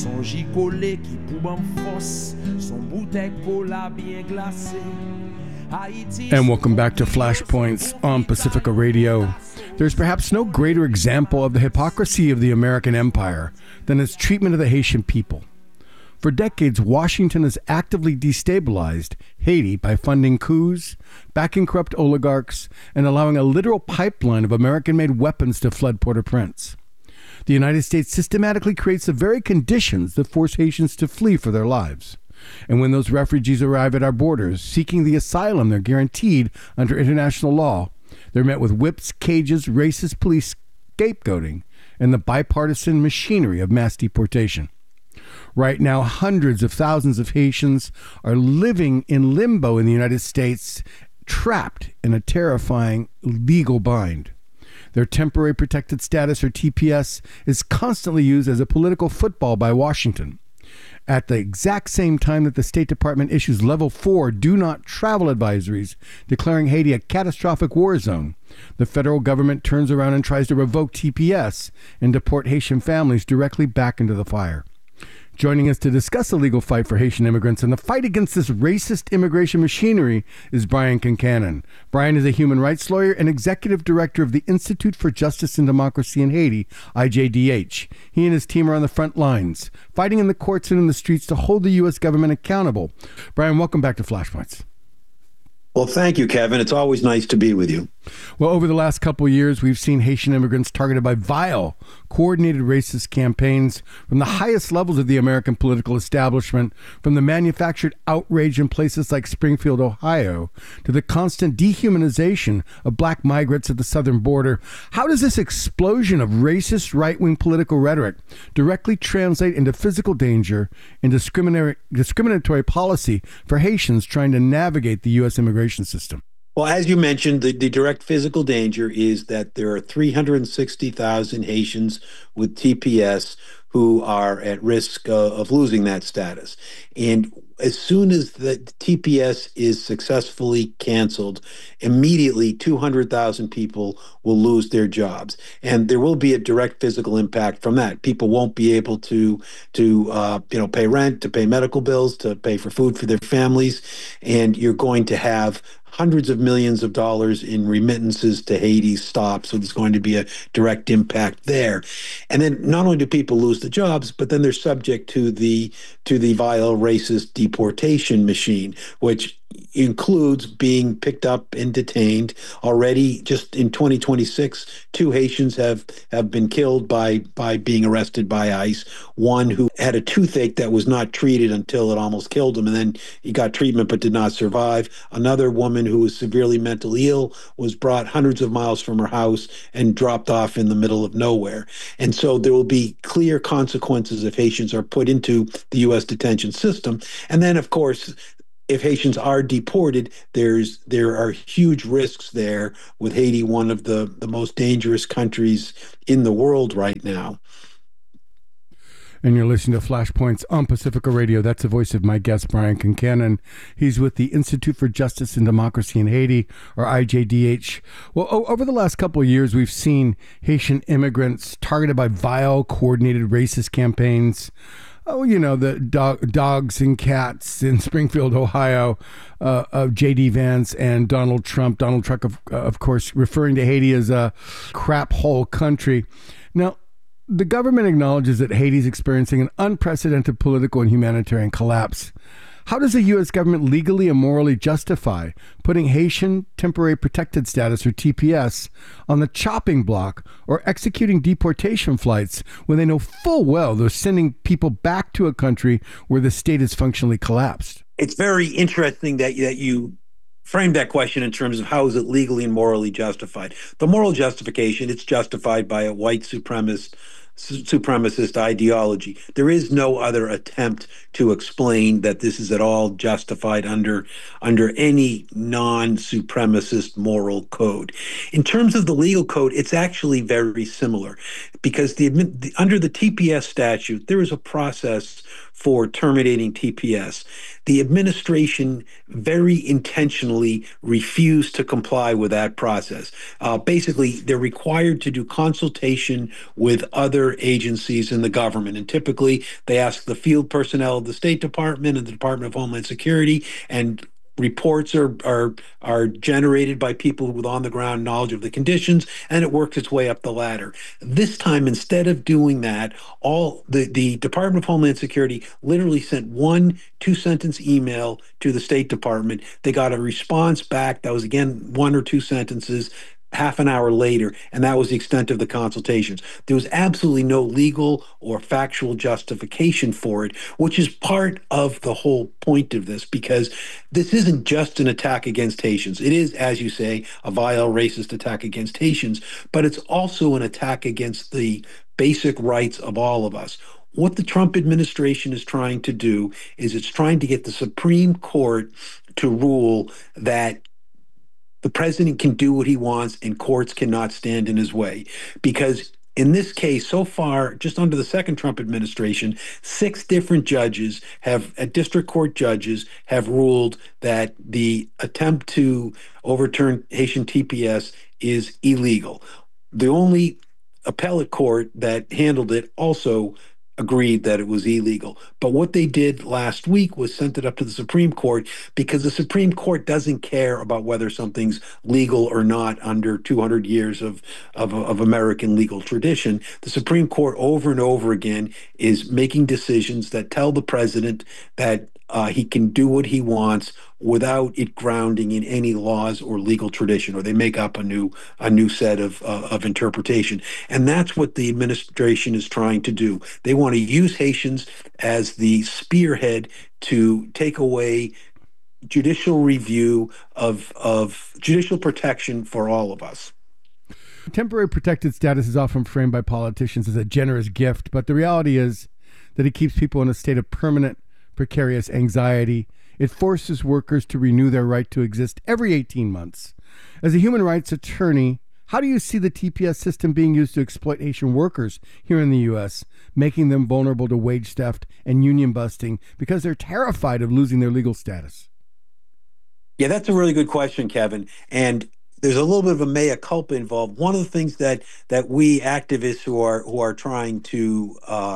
Son gicolé qui pour force, son bouteille cola bien glacée. And welcome back to Flashpoints on Pacifica Radio. There's perhaps no greater example of the hypocrisy of the American empire than its treatment of the Haitian people. For decades, Washington has actively destabilized Haiti by funding coups, backing corrupt oligarchs, and allowing a literal pipeline of American-made weapons to flood Port-au-Prince. The United States systematically creates the very conditions that force Haitians to flee for their lives. And when those refugees arrive at our borders, seeking the asylum they're guaranteed under international law, they're met with whips, cages, racist police scapegoating, and the bipartisan machinery of mass deportation. Right now, hundreds of thousands of Haitians are living in limbo in the United States, trapped in a terrifying legal bind. Their temporary protected status, or TPS, is constantly used as a political football by Washington. At the exact same time that the State Department issues Level 4 do not travel advisories declaring Haiti a catastrophic war zone, the federal government turns around and tries to revoke TPS and deport Haitian families directly back into the fire. Joining us to discuss the legal fight for Haitian immigrants and the fight against this racist immigration machinery is Brian Concannon. Brian is a human rights lawyer and executive director of the Institute for Justice and Democracy in Haiti, IJDH. He and his team are on the front lines, fighting in the courts and in the streets to hold the U.S. government accountable. Brian, welcome back to Flashpoints. Well, thank you, Kevin. It's always nice to be with you. Well, over the last couple of years, we've seen Haitian immigrants targeted by vile, coordinated racist campaigns from the highest levels of the American political establishment, from the manufactured outrage in places like Springfield, Ohio, to the constant dehumanization of black migrants at the southern border. How does this explosion of racist right-wing political rhetoric directly translate into physical danger and discriminatory policy for Haitians trying to navigate the U.S. immigration system? Well, as you mentioned, the direct physical danger is that there are 360,000 Haitians with TPS who are at risk of losing that status. And as soon as the TPS is successfully canceled, immediately 200,000 people will lose their jobs. And there will be a direct physical impact from that. People won't be able to pay rent, to pay medical bills, to pay for food for their families. And you're going to have hundreds of millions of dollars in remittances to Haiti stop. So there's going to be a direct impact there. And then not only do people lose the jobs, but then they're subject to the vile racist deportation machine, which includes being picked up and detained. Already, just in 2026, 2 Haitians have been killed by being arrested by ICE. One who had a toothache that was not treated until it almost killed him, and then he got treatment but did not survive. Another woman who was severely mentally ill was brought hundreds of miles from her house and dropped off in the middle of nowhere. And so there will be clear consequences if Haitians are put into the U.S. detention system. And then, of course, if Haitians are deported, there are huge risks there, with Haiti one of the most dangerous countries in the world right now. And you're listening to Flashpoints on Pacifica Radio. That's the voice of my guest, Brian Concannon. He's with the Institute for Justice and Democracy in Haiti, or IJDH. Well, over the last couple of years, we've seen Haitian immigrants targeted by vile, coordinated racist campaigns. Oh, you know, the dogs and cats in Springfield, Ohio, of J.D. Vance and Donald Trump. Donald Trump, of course, referring to Haiti as a crap hole country. Now, the government acknowledges that Haiti is experiencing an unprecedented political and humanitarian collapse. How does the U.S. government legally and morally justify putting Haitian Temporary Protected Status, or TPS, on the chopping block or executing deportation flights when they know full well they're sending people back to a country where the state is functionally collapsed? It's very interesting that you frame that question in terms of how is it legally and morally justified. The moral justification, it's justified by a white supremacist ideology. There is no other attempt to explain that this is at all justified under any non-supremacist moral code. In terms of the legal code, it's actually very similar, because under the TPS statute, there is a process for terminating TPS. The administration very intentionally refused to comply with that process. Basically, they're required to do consultation with other other agencies in the government. And typically they ask the field personnel of the State Department and the Department of Homeland Security, and reports are generated by people with on the ground knowledge of the conditions, and it works its way up the ladder. This time, instead of doing that, all the Department of Homeland Security literally sent 1-2 sentence email to the State Department. They got a response back that was, again, 1 or 2 sentences half an hour later, and that was the extent of the consultations. There was absolutely no legal or factual justification for it, which is part of the whole point of this, because this isn't just an attack against Haitians. It is, as you say, a vile racist attack against Haitians, but it's also an attack against the basic rights of all of us. What the Trump administration is trying to do is it's trying to get the Supreme Court to rule that the president can do what he wants and courts cannot stand in his way. Because in this case, so far, just under the second Trump administration, 6 different judges district court judges have ruled that the attempt to overturn Haitian TPS is illegal. The only appellate court that handled it also agreed that it was illegal. But what they did last week was sent it up to the Supreme Court, because the Supreme Court doesn't care about whether something's legal or not under 200 years of American legal tradition. The Supreme Court over and over again is making decisions that tell the president that he can do what he wants without it grounding in any laws or legal tradition, or they make up a new set of interpretation. And that's what the administration is trying to do. They want to use Haitians as the spearhead to take away judicial review of judicial protection for all of us. Temporary protected status is often framed by politicians as a generous gift, but the reality is that it keeps people in a state of permanent precarious anxiety. It forces workers to renew their right to exist every 18 months. As a human rights attorney, how do you see the TPS system being used to exploit Haitian workers here in the U.S., making them vulnerable to wage theft and union busting because they're terrified of losing their legal status? Yeah, that's a really good question, Kevin. And there's a little bit of a mea culpa involved. One of the things that we activists who are trying to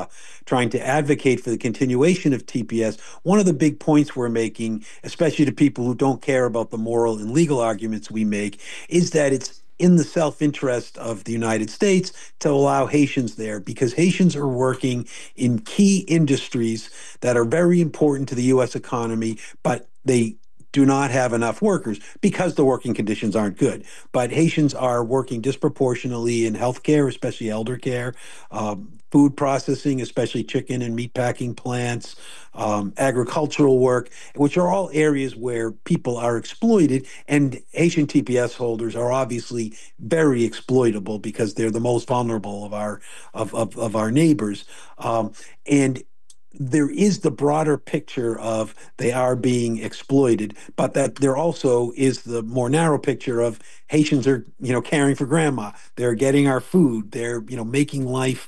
advocate for the continuation of TPS, one of the big points we're making, especially to people who don't care about the moral and legal arguments we make, is that it's in the self-interest of the United States to allow Haitians there, because Haitians are working in key industries that are very important to the U.S. economy, but they do not have enough workers because the working conditions aren't good. But Haitians are working disproportionately in healthcare, especially elder care, food processing, especially chicken and meat packing plants, agricultural work, which are all areas where people are exploited. And Haitian TPS holders are obviously very exploitable because they're the most vulnerable of our neighbors. And there is the broader picture of they are being exploited, but that there also is the more narrow picture of Haitians are, caring for grandma. They're getting our food. They're, making life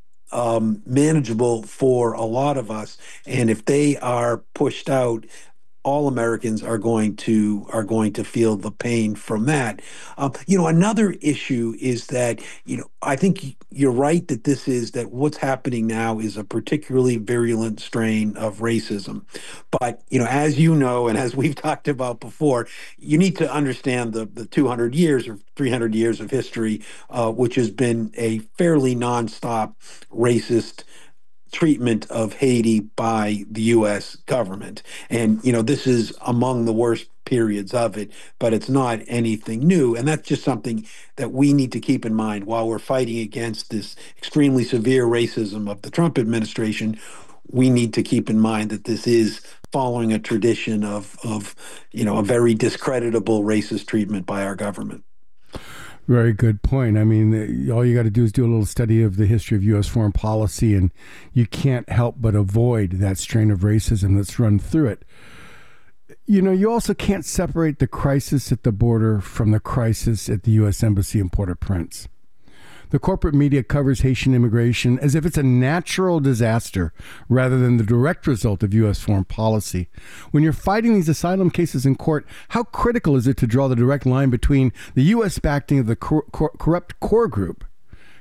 manageable for a lot of us. And if they are pushed out, all Americans are going to feel the pain from that. Another issue is that, I think you're right that what's happening now is a particularly virulent strain of racism. But, as you know, and as we've talked about before, you need to understand the 200 years or 300 years of history, which has been a fairly nonstop racist treatment of Haiti by the U.S. government. And, this is among the worst periods of it, but it's not anything new. And that's just something that we need to keep in mind while we're fighting against this extremely severe racism of the Trump administration. We need to keep in mind that this is following a tradition of a very discreditable racist treatment by our government. Very good point. I mean, all you got to do is do a little study of the history of U.S. foreign policy, and you can't help but avoid that strain of racism that's run through it. You also can't separate the crisis at the border from the crisis at the U.S. Embassy in Port-au-Prince. The corporate media covers Haitian immigration as if it's a natural disaster rather than the direct result of U.S. foreign policy. When you're fighting these asylum cases in court, how critical is it to draw the direct line between the U.S. backing of the corrupt core group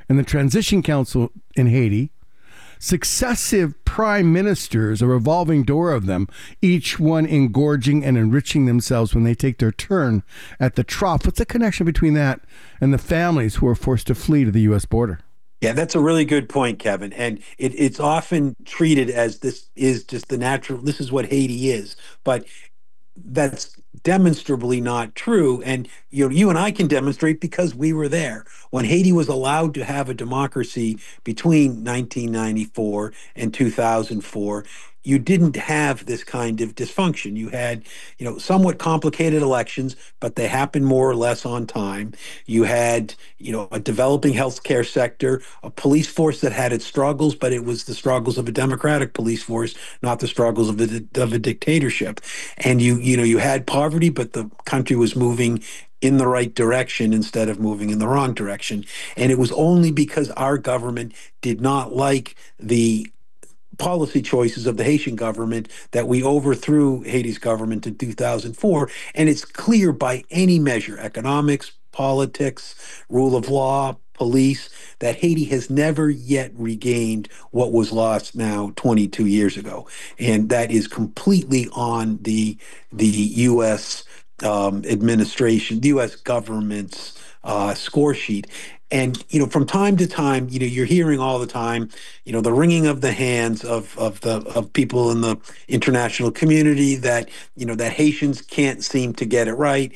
and the Transition Council in Haiti, successive prime ministers, a revolving door of them, each one engorging and enriching themselves when they take their turn at the trough. What's the connection between that and the families who are forced to flee to the U.S. border? Yeah, that's a really good point, Kevin. And it's often treated as this is just the natural, this is what Haiti is. But that's demonstrably not true. And you and I can demonstrate because we were there. When Haiti was allowed to have a democracy between 1994 and 2004, you didn't have this kind of dysfunction. You had, somewhat complicated elections, but they happened more or less on time. You had, a developing healthcare sector, a police force that had its struggles, but it was the struggles of a democratic police force, not the struggles of a dictatorship. And you had poverty, but the country was moving in the right direction instead of moving in the wrong direction. And it was only because our government did not like the policy choices of the Haitian government that we overthrew Haiti's government in 2004. And it's clear by any measure, economics, politics, rule of law, police, that Haiti has never yet regained what was lost now 22 years ago. And that is completely on the U.S. Administration, the U.S. government's score sheet. And, from time to time, you're hearing all the time, the wringing of the hands of people in the international community that, that Haitians can't seem to get it right.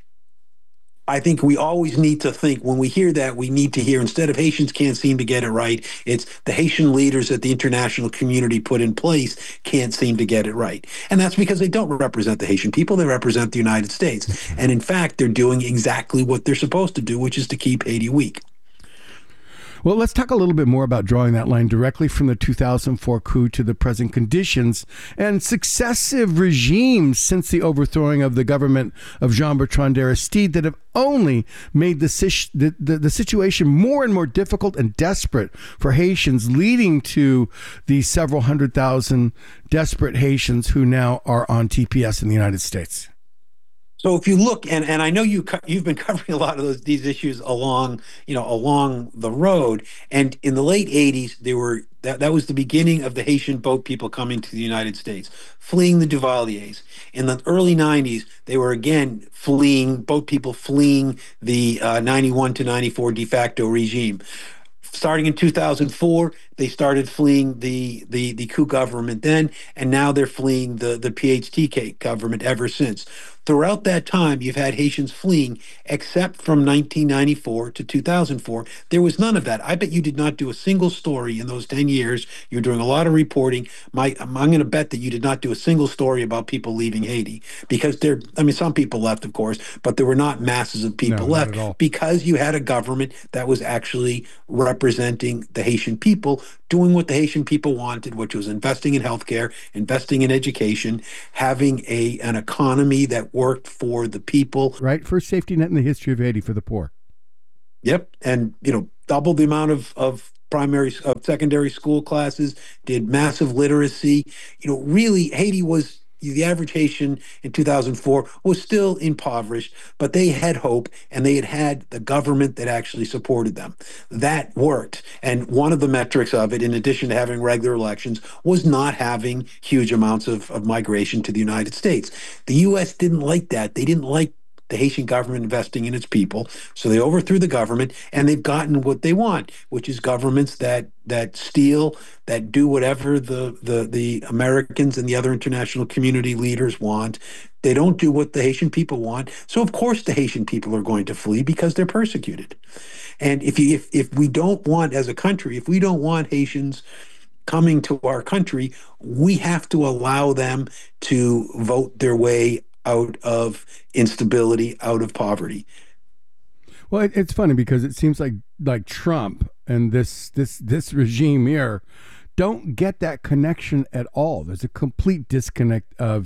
I think we always need to think when we hear that, we need to hear instead of Haitians can't seem to get it right, it's the Haitian leaders that the international community put in place can't seem to get it right. And that's because they don't represent the Haitian people, they represent the United States. And in fact, they're doing exactly what they're supposed to do, which is to keep Haiti weak. Well, let's talk a little bit more about drawing that line directly from the 2004 coup to the present conditions and successive regimes since the overthrowing of the government of Jean-Bertrand Aristide that have only made the situation more and more difficult and desperate for Haitians, leading to the several 100,000 desperate Haitians who now are on TPS in the United States. So if you look, and I know you've been covering a lot of these issues along the road, and in the late 80s, that was the beginning of the Haitian boat people coming to the United States, fleeing the Duvaliers. In the early 90s, they were again boat people fleeing the 91 to 94 de facto regime. Starting in 2004, they started fleeing the coup government then, and now they're fleeing the PHTK government ever since. Throughout that time, you've had Haitians fleeing, except from 1994 to 2004. There was none of that. I bet you did not do a single story in those 10 years. You're doing a lot of reporting. I'm going to bet that you did not do a single story about people leaving Haiti, because some people left, of course, but there were not masses of people left because you had a government that was actually representing the Haitian people, doing what the Haitian people wanted, which was investing in healthcare, investing in education, having an economy that worked for the people. Right. First safety net in the history of Haiti for the poor. Yep. And, doubled the amount of secondary school classes, did massive literacy. Really, Haiti was, the average Haitian in 2004 was still impoverished, but they had hope, and they had the government that actually supported them. That worked. And one of the metrics of it, in addition to having regular elections, was not having huge amounts of migration to the United States. The U.S. didn't like that. They didn't like the Haitian government investing in its people. So they overthrew the government, and they've gotten what they want, which is governments that steal, that do whatever the Americans and the other international community leaders want. They don't do what the Haitian people want. So of course the Haitian people are going to flee because they're persecuted. And if we don't want, as a country, if we don't want Haitians coming to our country, we have to allow them to vote their way out of instability, out of poverty. Well, it's funny because it seems like Trump and this regime here don't get that connection at all. There's a complete disconnect of,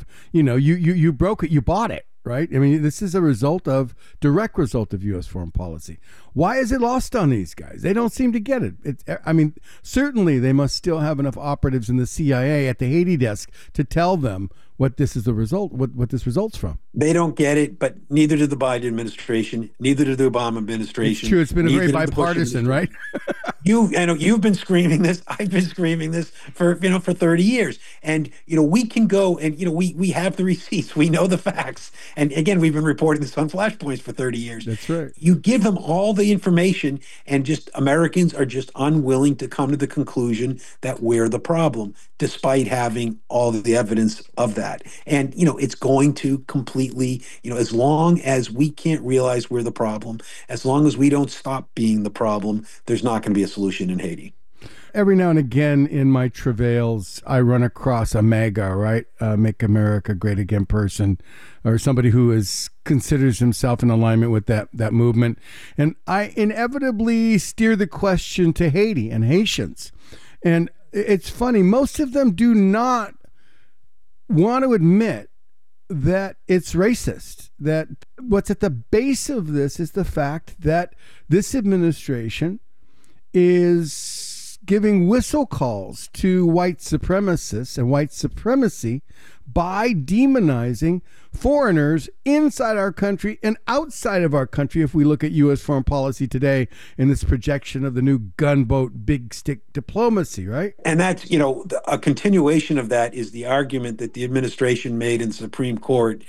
you broke it, you bought it, right? I mean, this is a direct result of U.S. foreign policy. Why is it lost on these guys? They don't seem to get it. I mean, certainly they must still have enough operatives in the CIA at the Haiti desk to tell them what this is the result, what this results from. They don't get it, but neither did the Biden administration, neither did the Obama administration. It's true. It's been a very bipartisan, right? I know you've been screaming this. I've been screaming this for 30 years. And, we can go and, we have the receipts. We know the facts. And again, we've been reporting this on Flashpoints for 30 years. That's right. You give them all the information, and just Americans are just unwilling to come to the conclusion that we're the problem, despite having all of the evidence of that. And, it's going to completely, as long as we can't realize we're the problem, as long as we don't stop being the problem, there's not going to be a solution in Haiti. Every now and again in my travails, I run across a MAGA, right? Make America Great Again person, or somebody who considers himself in alignment with that movement. And I inevitably steer the question to Haiti and Haitians. And it's funny, most of them do not want to admit that it's racist, that what's at the base of this is the fact that this administration is giving whistle calls to white supremacists and white supremacy by demonizing foreigners inside our country and outside of our country. If we look at U.S. foreign policy today in this projection of the new gunboat big stick diplomacy, right? And that's, a continuation of that is the argument that the administration made in the Supreme Court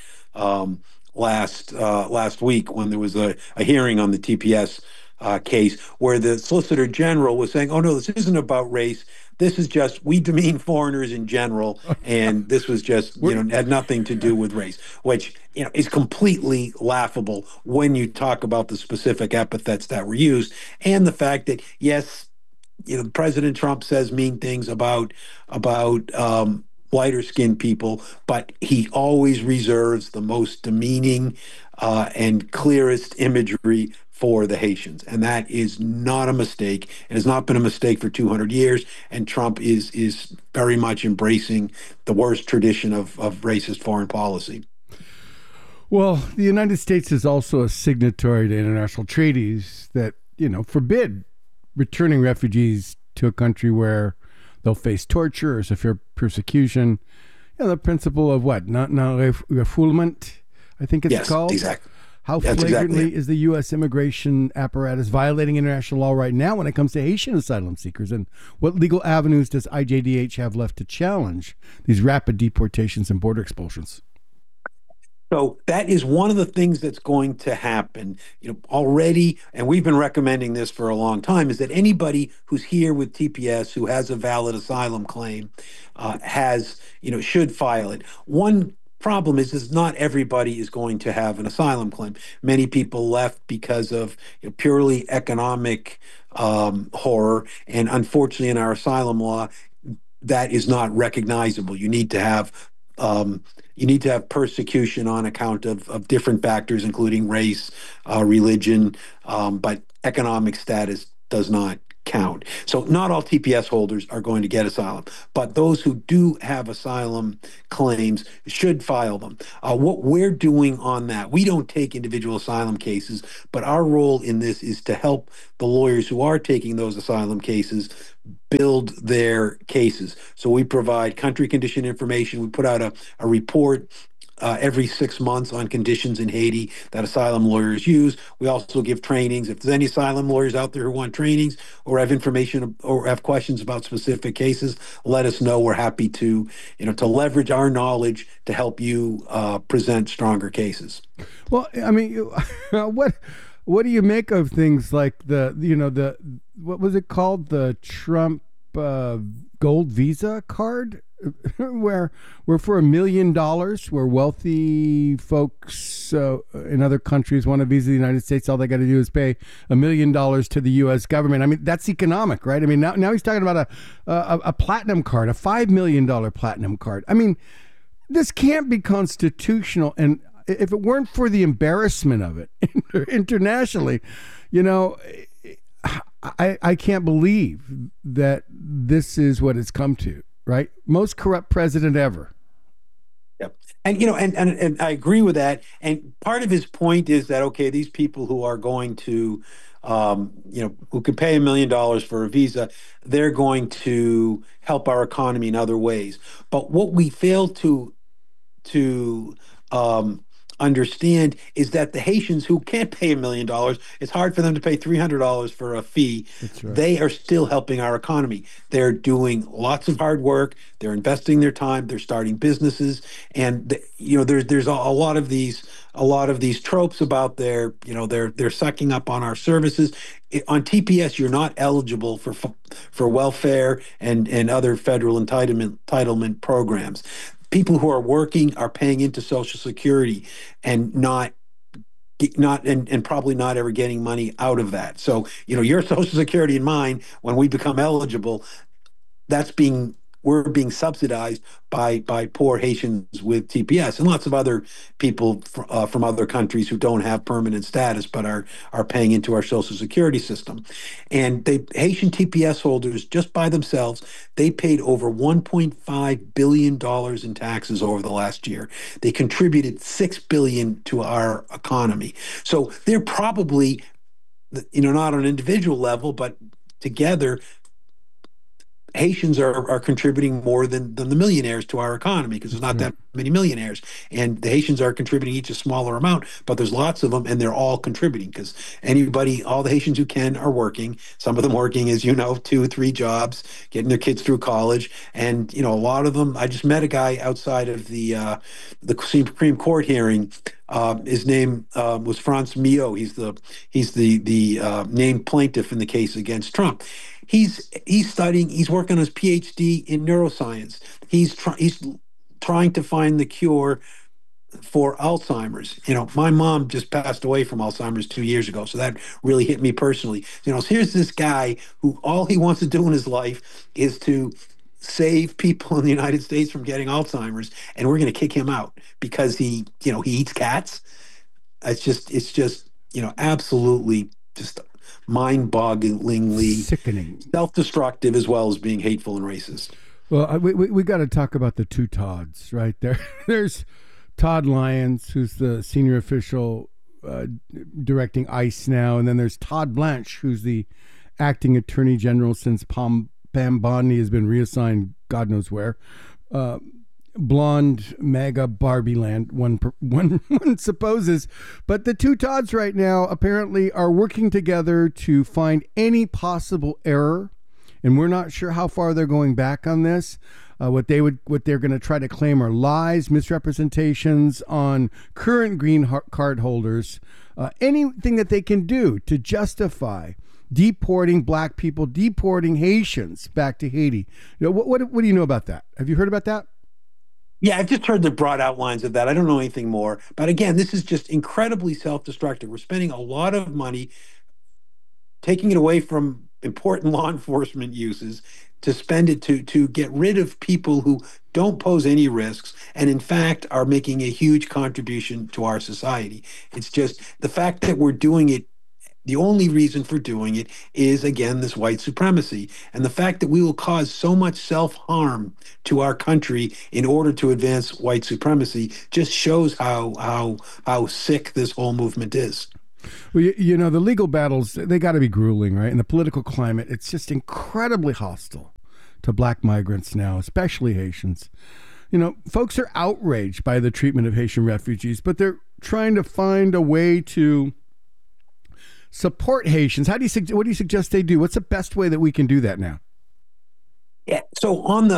last week when there was a hearing on the TPS case, where the Solicitor General was saying, oh, no, this isn't about race. This is just, we demean foreigners in general, and this was just, had nothing to do with race, which, is completely laughable when you talk about the specific epithets that were used, and the fact that, yes, President Trump says mean things about lighter skinned people, but he always reserves the most demeaning and clearest imagery for the Haitians. And that is not a mistake. It has not been a mistake for 200 years. And Trump is very much embracing the worst tradition of racist foreign policy. Well, the United States is also a signatory to international treaties that, forbid returning refugees to a country where they'll face torture or severe persecution. The principle of what? Non-refoulement, I think it's called. Yes, exactly. How flagrantly is the U.S. immigration apparatus violating international law right now when it comes to Haitian asylum seekers? And what legal avenues does IJDH have left to challenge these rapid deportations and border expulsions? So that is one of the things that's going to happen, already, and we've been recommending this for a long time, is that anybody who's here with TPS who has a valid asylum claim should file it. One problem is not everybody is going to have an asylum claim. Many people left because of purely economic horror, and unfortunately in our asylum law, that is not recognizable. You need to have persecution on account of different factors, including race, religion, but economic status does not count. So not all TPS holders are going to get asylum, but those who do have asylum claims should file them. What we're doing on that, we don't take individual asylum cases, but our role in this is to help the lawyers who are taking those asylum cases build their cases. So we provide country condition information. We put out a report every 6 months on conditions in Haiti that asylum lawyers use. We also give trainings. If there's any asylum lawyers out there who want trainings or have information or have questions about specific cases, let us know. We're happy to leverage our knowledge to help you present stronger cases. Well, I mean, what do you make of things like the what was it called? The Trump gold visa card? where for $1 million, where wealthy folks in other countries want to visa the United States, all they got to do is pay $1 million to the U.S. government. I mean, that's economic, right? I mean, now he's talking about a platinum card, a $5 million platinum card. I mean, this can't be constitutional. And if it weren't for the embarrassment of it internationally, I can't believe that this is what it's come to. Right, most corrupt president ever. Yep, and I agree with that. And part of his point is that these people who are going to who can pay $1 million for a visa, they're going to help our economy in other ways. But what we fail to understand is that the Haitians who can't pay $1 million, it's hard for them to pay $300 for a fee. That's right. They are still helping our economy. They're doing lots of hard work. They're investing their time. They're starting businesses, and there's a lot of these tropes about they're sucking up on our services. On TPS, you're not eligible for welfare and other federal entitlement programs. People who are working are paying into Social Security and probably not ever getting money out of that. So, your Social Security and mine, when we become eligible, we're being subsidized by poor Haitians with TPS and lots of other people from other countries who don't have permanent status but are paying into our Social Security system. And Haitian TPS holders, just by themselves, they paid over $1.5 billion in taxes over the last year. They contributed $6 billion to our economy. So they're probably, not on an individual level, but together, Haitians are contributing more than the millionaires to our economy, because there's not that many millionaires. And the Haitians are contributing each a smaller amount, but there's lots of them, and they're all contributing because all the Haitians who can are working. Some of them working, as 2 or 3 jobs, getting their kids through college. And, a lot of them, I just met a guy outside of the Supreme Court hearing. His name was Franz Mio. He's the named plaintiff in the case against Trump. He's studying. He's working on his PhD in neuroscience. He's trying to find the cure for Alzheimer's. My mom just passed away from Alzheimer's 2 years ago, so that really hit me personally. So here's this guy who all he wants to do in his life is to save people in the United States from getting Alzheimer's, and we're going to kick him out because he eats cats. It's just absolutely just mind-bogglingly sickening, self-destructive, as well as being hateful and racist. Well, we got to talk about the two Todds right there. There's Todd Lyons, who's the senior official directing ICE now, and then there's Todd Blanche, who's the acting attorney general since Pam Bondi has been reassigned God knows where. Blonde MAGA Barbie land, one supposes. But the two Todds right now apparently are working together to find any possible error, and we're not sure how far they're going back on this. What they're going to try to claim are lies, misrepresentations on current green card holders, anything that they can do to justify deporting black people, deporting Haitians back to Haiti. What do you know about that? Have you heard about that? Yeah, I've just heard the broad outlines of that. I don't know anything more. But again, this is just incredibly self-destructive. We're spending a lot of money taking it away from important law enforcement uses to spend it to get rid of people who don't pose any risks and, in fact, are making a huge contribution to our society. It's just the fact that we're doing it. The only reason for doing it is, again, this white supremacy. And the fact that we will cause so much self-harm to our country in order to advance white supremacy just shows how sick this whole movement is. Well, the legal battles, they got to be grueling, right? And the political climate, it's just incredibly hostile to black migrants now, especially Haitians. Folks are outraged by the treatment of Haitian refugees, but they're trying to find a way to support Haitians. What do you suggest they do? What's the best way that we can do that now? Yeah. So on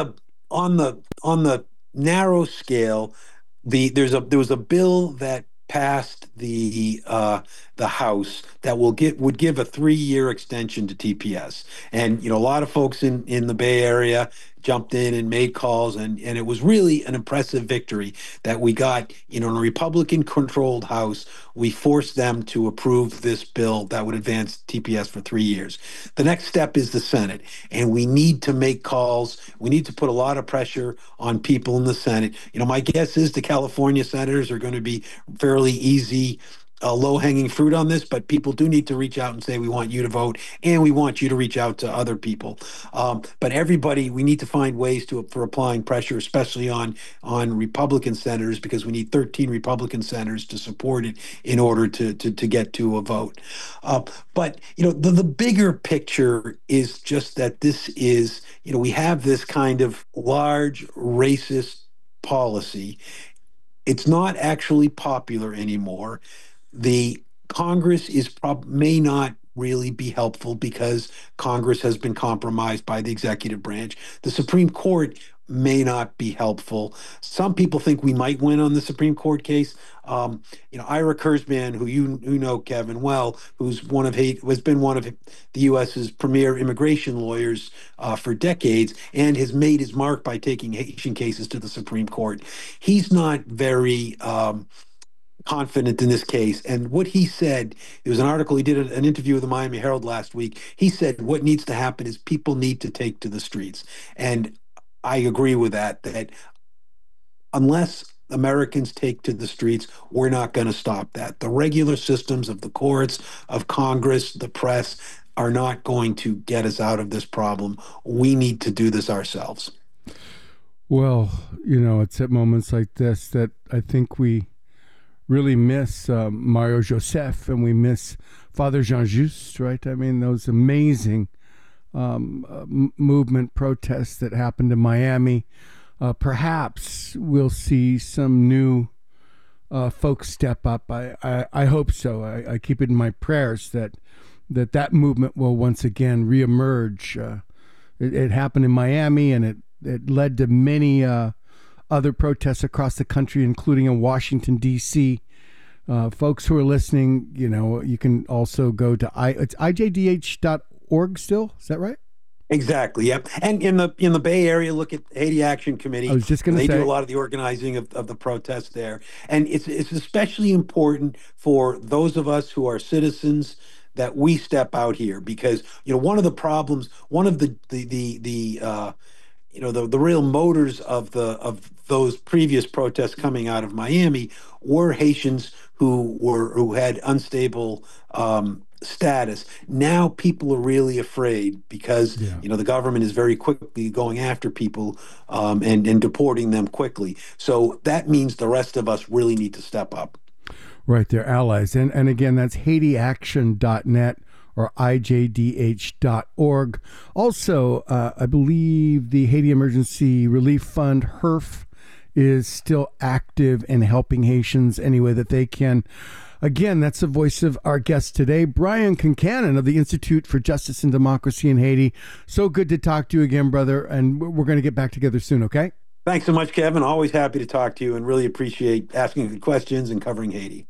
the narrow scale, there was a bill that passed the House that would give a 3-year extension to TPS, and a lot of folks in the Bay Area jumped in and made calls, and it was really an impressive victory that we got. In a Republican-controlled House, we forced them to approve this bill that would advance TPS for 3 years. The next step is the Senate, and we need to make calls. We need to put a lot of pressure on people in the Senate. My guess is the California senators are going to be fairly easy low-hanging fruit on this, but people do need to reach out and say, we want you to vote, and we want you to reach out to other people. But everybody, we need to find ways for applying pressure, especially on Republican senators, because we need 13 Republican senators to support it in order to get to a vote. But the bigger picture is just that this is, we have this kind of large racist policy. It's not actually popular anymore. The Congress may not really be helpful because Congress has been compromised by the executive branch. The Supreme Court may not be helpful. Some people think we might win on the Supreme Court case. Ira Kurzban, who you know, Kevin, well, has been one of the U.S.'s premier immigration lawyers for decades, and has made his mark by taking Haitian cases to the Supreme Court. He's not very confident in this case. And what he said, it was an article, he did an interview with the Miami Herald last week. He said what needs to happen is people need to take to the streets. And I agree with that unless Americans take to the streets, we're not going to stop that. The regular systems of the courts, of Congress, the press are not going to get us out of this problem. We need to do this ourselves. Well, it's at moments like this that I think we really miss Mario Joseph, and we miss Father Jean-Just, right? I mean, those amazing movement protests that happened in Miami. Perhaps we'll see some new folks step up. I hope so. I keep it in my prayers that movement will once again reemerge. It happened in Miami, and it led to many other protests across the country, including in Washington, D.C. Folks who are listening, you can also go to it's ijdh.org still. Is that right? Exactly. Yep. And in the Bay Area, look at Haiti Action Committee. I was just going to say, they do a lot of the organizing of the protests there. And it's especially important for those of us who are citizens that we step out here, because one of the problems, one of the real motors of those previous protests coming out of Miami were Haitians who had unstable status. Now people are really afraid because the government is very quickly going after people and deporting them quickly. So that means the rest of us really need to step up. Right, they're allies. And again, that's HaitiAction.net or ijdh.org. Also, I believe the Haiti Emergency Relief Fund, HERF, is still active in helping Haitians any way that they can. Again, that's the voice of our guest today, Brian Concannon of the Institute for Justice and Democracy in Haiti. So good to talk to you again, brother, and we're going to get back together soon, okay? Thanks so much, Kevin. Always happy to talk to you and really appreciate asking good questions and covering Haiti.